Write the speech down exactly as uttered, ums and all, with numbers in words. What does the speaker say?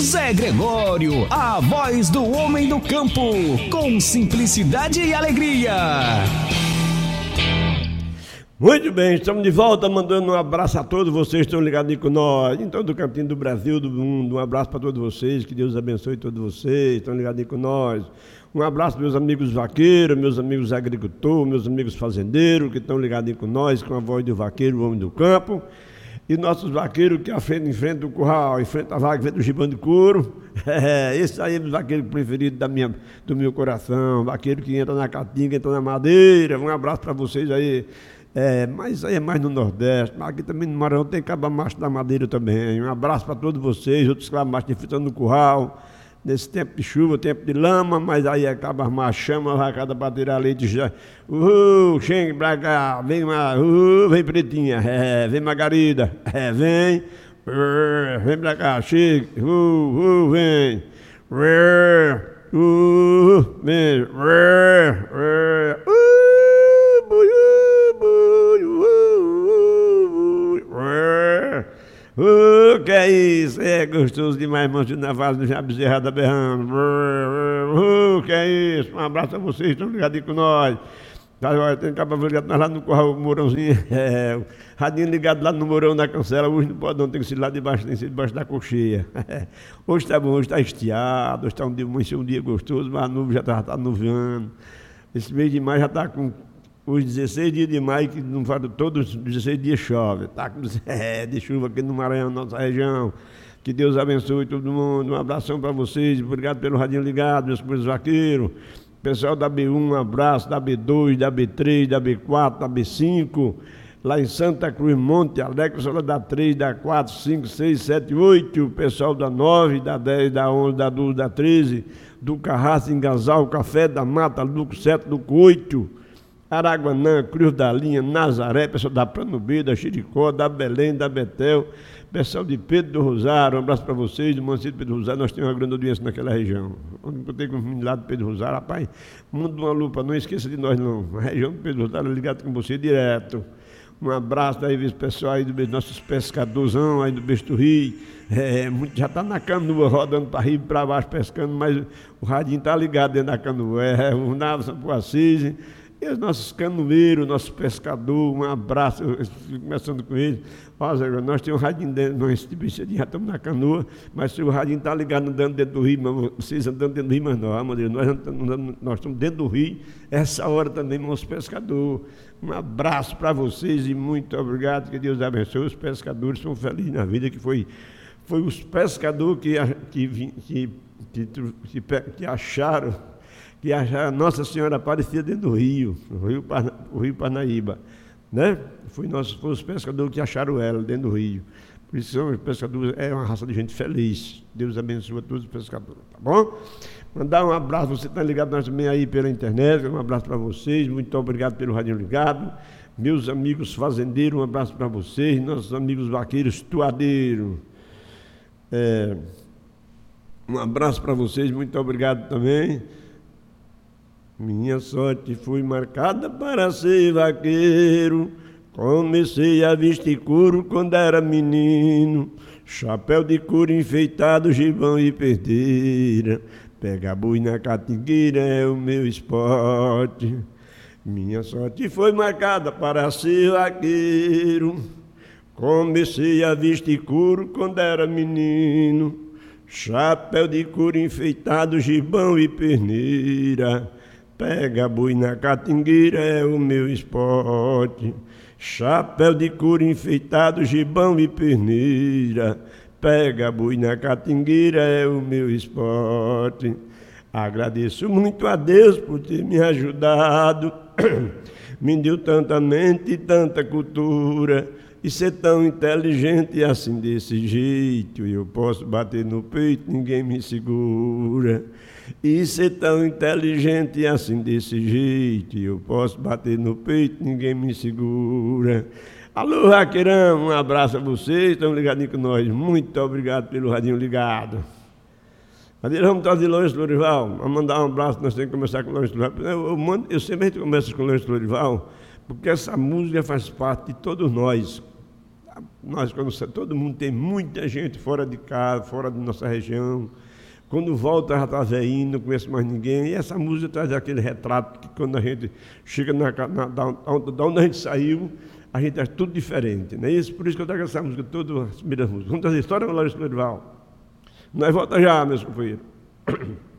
Zé Gregório, a voz do homem do campo, com simplicidade e alegria. Muito bem, estamos de volta, mandando um abraço a todos vocês que estão ligados aí com nós, em todo o cantinho do Brasil, do mundo. Um abraço para todos vocês, que Deus abençoe todos vocês, estão ligados aí com nós. Um abraço para meus amigos vaqueiros, meus amigos agricultores, meus amigos fazendeiros, que estão ligados aí com nós, com a voz do vaqueiro, o homem do campo. E nossos vaqueiros que enfrentam o curral, enfrentam a vaca, enfrentam o gibão de couro. É, esse aí é o vaqueiro preferido da minha, do meu coração, vaqueiro que entra na caatinga, entra na madeira. Um abraço para vocês aí. É, mas aí é mais no Nordeste, mas aqui também no Maranhão tem caba macho da madeira também. Um abraço para todos vocês, outros cabas machos enfrentando no curral. Nesse tempo de chuva, tempo de lama, mas aí acaba mais chama, vai cada para tirar leite já. Uhul, chega pra cá, vem uma, uhul, vem pretinha, é, vem Margarida, é, vem, uh, vem pra cá, chega, uhul, uhul, vem, uhul, vem, Uh, que é isso? É gostoso demais, manso na vaza do Jabezerrada berrando. Uh, que é isso? Um abraço a vocês, estão ligados aí com nós. Tem cabo ligado lá no Corral Mourãozinho. É, radinho ligado lá no Mourão da Cancela. Hoje não pode, não, tem que ser lá debaixo, tem que ser debaixo da cocheia. Hoje está bom, hoje está estiado, hoje está um dia, um dia gostoso, mas a nuvem já está tá nuviando. Esse mês de maio já está com os dezesseis dias de maio, que não faz todos os dezesseis dias chove. Está com é, de chuva aqui no Maranhão, nossa região. Que Deus abençoe todo mundo. Um abração para vocês. Obrigado pelo radinho ligado, meus companheiros vaqueiros. Pessoal da B um, um abraço. Da B dois, da B três, da B quatro, da B cinco. Lá em Santa Cruz, Monte Alegre, pessoal da três, da quatro, cinco, seis, sete, oito. Pessoal da nove, da dez, da onze, da doze, da treze. Do Carraça, Engasal, Café da Mata, Luco sete, Luco oito. Araguanã, Cruz da Linha, Nazaré, pessoal da Pranubê, da Chiricó, da Belém, da Betel, pessoal de Pedro do Rosário, um abraço para vocês, do município de Pedro do Rosário. Nós temos uma grande audiência naquela região. Onde eu tenho um lá de Pedro do Rosário, rapaz, manda uma lupa, não esqueça de nós não. A região de Pedro do Rosário é ligado com você direto. Um abraço aí, esse pessoal aí dos nossos pescadorzão aí do Beijo do Rio. É, muito, já está na canoa, rodando para rio e para baixo pescando, mas o radinho está ligado dentro da canoa. É, o Nava São Poassise. E os nossos canoeiros, nossos pescadores, um abraço, eu fico começando com eles. Olha, nós temos um radinho dentro, nós já estamos na canoa, mas se o radinho está ligado andando dentro do rio, mas vocês andando dentro do rio, mas não, nós, andando, nós estamos dentro do rio, essa hora também, meus pescadores. Um abraço para vocês e muito obrigado, que Deus abençoe. Os pescadores são felizes na vida, que foi, foi os pescadores que, que, que, que, que, que acharam que a Nossa Senhora aparecia dentro do rio, o rio, o rio Parnaíba, né? Foi, nosso, foi os pescadores que acharam ela dentro do rio. Por isso são os pescadores, é uma raça de gente feliz. Deus abençoe todos os pescadores, tá bom? Mandar um abraço, você está ligado nós também aí pela internet, um abraço para vocês, muito obrigado pelo radinho ligado. Meus amigos fazendeiros, um abraço para vocês, nossos amigos vaqueiros, tuadeiros. É, um abraço para vocês, muito obrigado também. Minha sorte foi marcada para ser vaqueiro. Comecei a vestir couro quando era menino. Chapéu de couro enfeitado, gibão e perdeira. Pega boi na catingueira é o meu esporte. Minha sorte foi marcada para ser vaqueiro. Comecei a vestir couro quando era menino. Chapéu de couro enfeitado, gibão e perneira. Pega boi na catingueira é o meu esporte. Chapéu de couro enfeitado, gibão e perneira. Pega boi na catingueira é o meu esporte. Agradeço muito a Deus por ter me ajudado. Me deu tanta mente e tanta cultura. E ser tão inteligente assim desse jeito. Eu posso bater no peito, ninguém me segura. E ser tão inteligente assim desse jeito, eu posso bater no peito, ninguém me segura. Alô, Raqueirão, um abraço a vocês, estão ligadinhos com nós. Muito obrigado pelo radinho ligado. Madeira, vamos trazer Lourenço Lorival, vamos mandar um abraço, nós temos que começar com Lourenço Lorival. Eu, eu, mando, eu sempre a gente começa com Lourenço Lorival, porque essa música faz parte de todos nós. Nós, quando todo mundo tem muita gente fora de casa, fora da nossa região, quando volta já está velhinho, não conhece mais ninguém, e essa música traz aquele retrato que quando a gente chega na, na, da, da onde a gente saiu, a gente é tudo diferente, não é isso? Por isso que eu trago essa música, todas as primeiras músicas. Vamos trazer a história, Larissa Lorival? Nós voltamos já, meus companheiros.